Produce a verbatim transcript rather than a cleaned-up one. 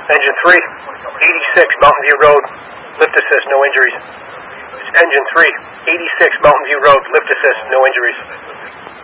Engine three, eighty-six Mountain View Road, lift assist, no injuries. Engine three, eighty-six Mountain View Road, lift assist, no injuries.